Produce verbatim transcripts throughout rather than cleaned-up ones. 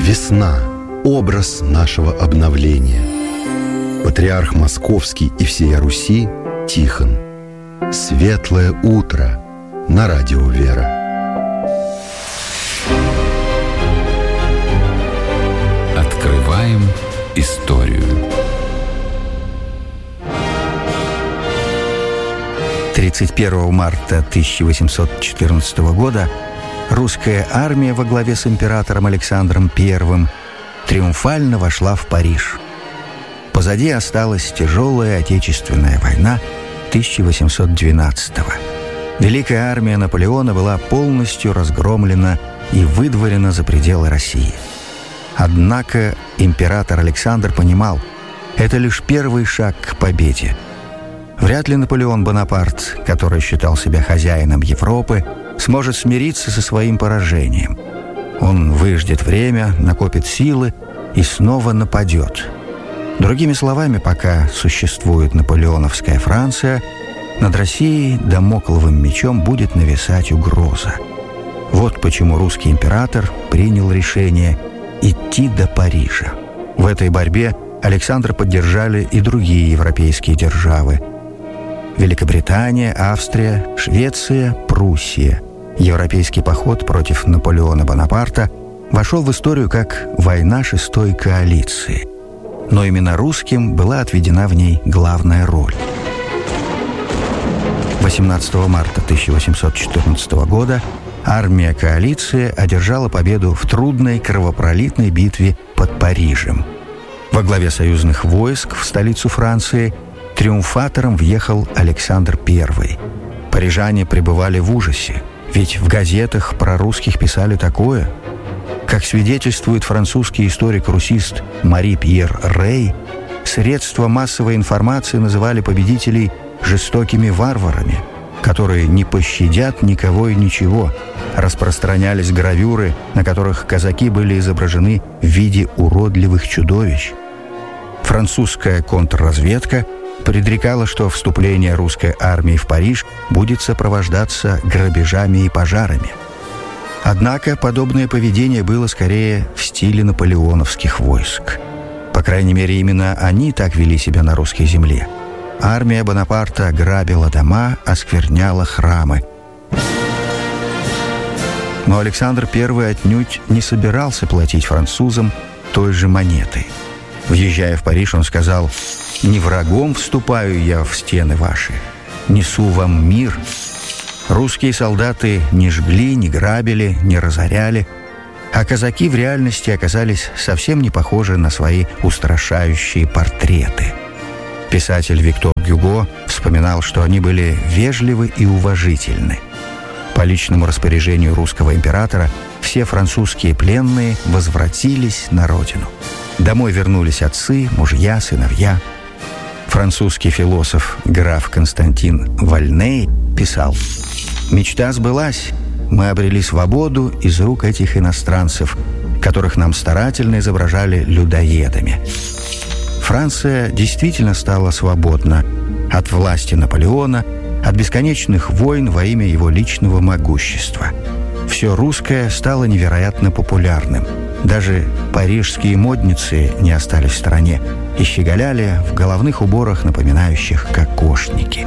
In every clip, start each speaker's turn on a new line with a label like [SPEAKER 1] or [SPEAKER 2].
[SPEAKER 1] Весна – образ нашего обновления. Патриарх Московский и всея Руси Тихон. Светлое утро на радио «Вера».
[SPEAKER 2] Открываем историю.
[SPEAKER 3] тридцать первого марта тысяча восемьсот четырнадцатого года русская армия во главе с императором Александром Первым триумфально вошла в Париж. Позади осталась тяжелая Отечественная война тысяча восемьсот двенадцатого. Великая армия Наполеона была полностью разгромлена и выдворена за пределы России. Однако император Александр понимал, это лишь первый шаг к победе. Вряд ли Наполеон Бонапарт, который считал себя хозяином Европы, сможет смириться со своим поражением. Он выждет время, накопит силы и снова нападет. Другими словами, пока существует наполеоновская Франция, над Россией дамокловым мечом будет нависать угроза. Вот почему русский император принял решение идти до Парижа. В этой борьбе Александра поддержали и другие европейские державы: Великобритания, Австрия, Швеция, Пруссия. Европейский поход против Наполеона Бонапарта вошел в историю как «Война шестой коалиции». Но именно русским была отведена в ней главная роль. восемнадцатого марта тысяча восемьсот четырнадцатого года армия коалиции одержала победу в трудной кровопролитной битве под Парижем. Во главе союзных войск в столицу Франции триумфатором въехал Александр Первый. Парижане пребывали в ужасе, ведь в газетах про русских писали такое. Как свидетельствует французский историк-русист Мари Пьер Рей, средства массовой информации называли победителей жестокими варварами, которые не пощадят никого и ничего. Распространялись гравюры, на которых казаки были изображены в виде уродливых чудовищ. Французская контрразведка предрекала, что вступление русской армии в Париж будет сопровождаться грабежами и пожарами. Однако подобное поведение было скорее в стиле наполеоновских войск. По крайней мере, именно они так вели себя на русской земле. Армия Бонапарта грабила дома, оскверняла храмы. Но Александр Первый отнюдь не собирался платить французам той же монетой. Въезжая в Париж, он сказал: «Не врагом вступаю я в стены ваши, несу вам мир». Русские солдаты не жгли, не грабили, не разоряли, а казаки в реальности оказались совсем не похожи на свои устрашающие портреты. Писатель Виктор Гюго вспоминал, что они были вежливы и уважительны. По личному распоряжению русского императора все французские пленные возвратились на родину. Домой вернулись отцы, мужья, сыновья. Французский философ граф Константин Вальней писал: «Мечта сбылась. Мы обрели свободу из рук этих иностранцев, которых нам старательно изображали людоедами». Франция действительно стала свободна от власти Наполеона, от бесконечных войн во имя его личного могущества. Все русское стало невероятно популярным. Даже парижские модницы не остались в стороне и щеголяли в головных уборах, напоминающих кокошники.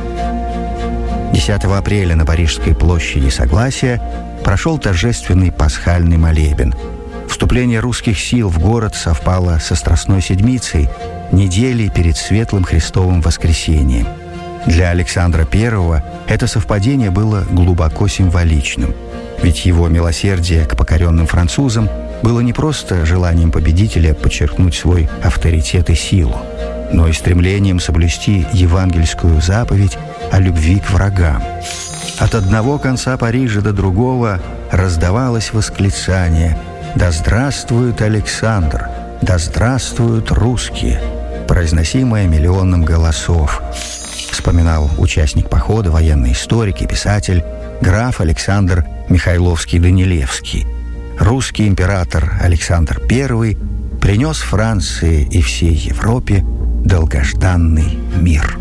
[SPEAKER 3] десятого апреля на Парижской площади Согласия прошел торжественный пасхальный молебен. Вступление русских сил в город совпало со Страстной Седмицей, неделей перед Светлым Христовым Воскресением. Для Александра Первого это совпадение было глубоко символичным, ведь его милосердие к покоренным французам было не просто желанием победителя подчеркнуть свой авторитет и силу, но и стремлением соблюсти евангельскую заповедь о любви к врагам. От одного конца Парижа до другого раздавалось восклицание: «Да здравствует Александр! Да здравствуют русские!», произносимое миллионом голосов, вспоминал участник похода, военный историк и писатель граф Александр Михайловский-Данилевский. Русский император Александр Первый принес Франции и всей Европе долгожданный мир.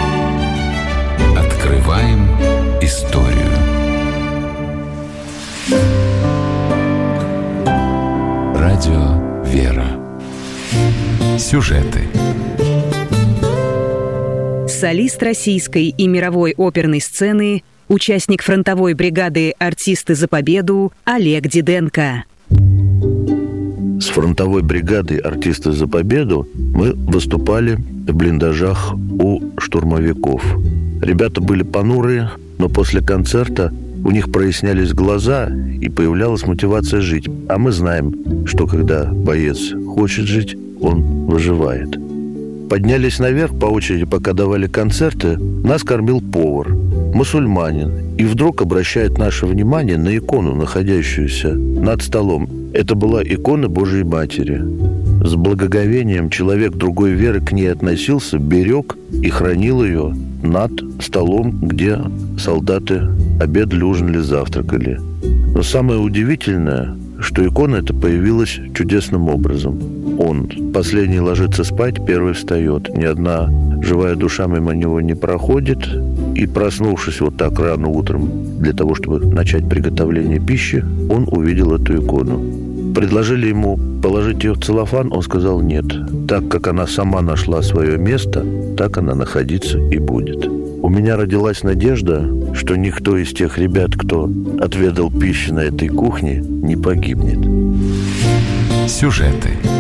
[SPEAKER 2] Открываем историю. Сюжеты.
[SPEAKER 4] Солист российской и мировой оперной сцены, участник фронтовой бригады «Артисты за победу» Олег Диденко.
[SPEAKER 5] С фронтовой бригадой «Артисты за победу» мы выступали в блиндажах у штурмовиков. Ребята были понурые, но после концерта у них прояснялись глаза и появлялась мотивация жить. А мы знаем, что когда боец хочет жить, он выживает. Поднялись наверх по очереди, пока давали концерты. Нас кормил повар, мусульманин. И вдруг обращает наше внимание на икону, находящуюся над столом. Это была икона Божией Матери. С благоговением человек другой веры к ней относился, берег и хранил ее над столом, где солдаты обедали, ужинали, завтракали. Но самое удивительное, что икона эта появилась чудесным образом. Он последний ложится спать, первый встает. Ни одна живая душа мимо него не проходит. И, проснувшись вот так рано утром для того, чтобы начать приготовление пищи, он увидел эту икону. Предложили ему положить ее в целлофан, он сказал нет. Так как она сама нашла свое место, так она находиться и будет. У меня родилась надежда, что никто из тех ребят, кто отведал пищи на этой кухне, не погибнет.
[SPEAKER 2] Сюжеты.